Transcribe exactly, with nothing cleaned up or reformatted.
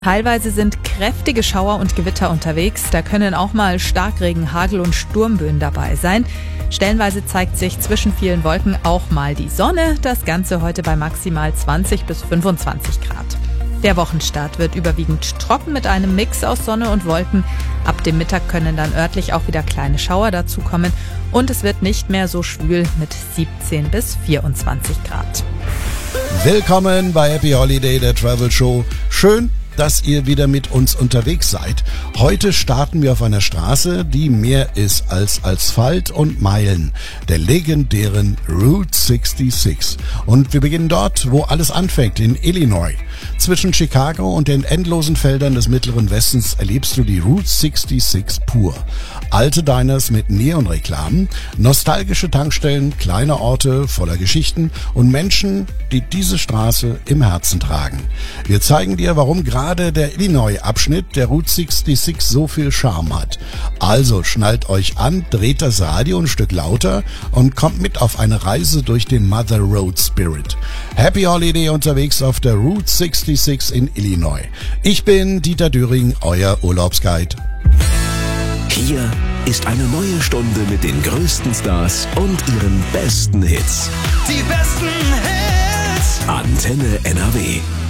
Teilweise sind kräftige Schauer und Gewitter unterwegs. Da können auch mal Starkregen, Hagel und Sturmböen dabei sein. Stellenweise zeigt sich zwischen vielen Wolken auch mal die Sonne. Das Ganze heute bei maximal zwanzig bis fünfundzwanzig Grad. Der Wochenstart wird überwiegend trocken mit einem Mix aus Sonne und Wolken. Ab dem Mittag können dann örtlich auch wieder kleine Schauer dazukommen. Und es wird nicht mehr so schwül mit siebzehn bis vierundzwanzig Grad. Willkommen bei Happy Holiday, der Travel Show. Schön, dass ihr wieder mit uns unterwegs seid. Heute starten wir auf einer Straße, die mehr ist als Asphalt und Meilen, der legendären Route sechsundsechzig. Und wir beginnen dort, wo alles anfängt, in Illinois. Zwischen Chicago und den endlosen Feldern des Mittleren Westens erlebst du die Route sechsundsechzig pur. Alte Diners mit Neonreklamen, nostalgische Tankstellen, kleine Orte voller Geschichten und Menschen, die diese Straße im Herzen tragen. Wir zeigen dir, warum gerade der Illinois-Abschnitt der Route sechsundsechzig so viel Charme hat. Also schnallt euch an, dreht das Radio ein Stück lauter und kommt mit auf eine Reise durch den Mother Road Spirit. Happy Holiday unterwegs auf der Route sechsundsechzig in Illinois. Ich bin Dieter Düring, euer Urlaubsguide. Hier ist eine neue Stunde mit den größten Stars und ihren besten Hits. Die besten Hits. Antenne N R W.